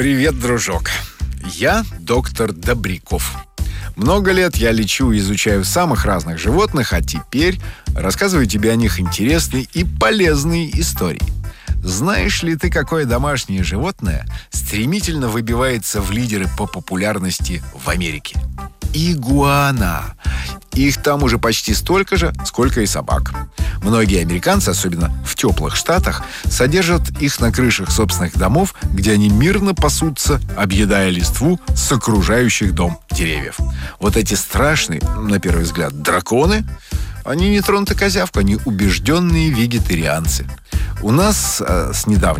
Привет, дружок. Я доктор Добряков. Много лет я лечу и изучаю самых разных животных, а теперь рассказываю тебе о них интересные и полезные истории. Знаешь ли ты, какое домашнее животное стремительно выбивается в лидеры по популярности в Америке? Игуана. Их там уже почти столько же, сколько и собак. Многие американцы, особенно в теплых штатах, содержат их на крышах собственных домов, где они мирно пасутся, объедая листву с окружающих дом деревьев. Вот эти страшные, на первый взгляд, драконы, они не тронуты козявкой, они убежденные вегетарианцы. У нас с недавних